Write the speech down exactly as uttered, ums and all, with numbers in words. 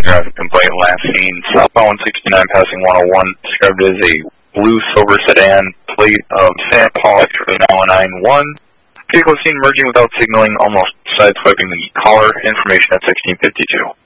traffic complaint last seen southbound one sixty-nine passing one oh one, described as a blue silver sedan, plate of Saint Paul X-ray nine one nine one. Vehicle seen merging without signaling, almost sideswiping the caller. Information at sixteen fifty-two.